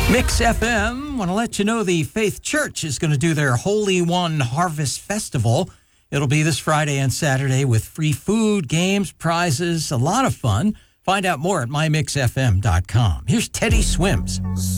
Mix FM, want to let you know the Faith Church is going to do their Holy One Harvest Festival. It'll be this Friday and Saturday with free food, games, prizes, a lot of fun. Find out more at mymixfm.com. Here's Teddy Swims.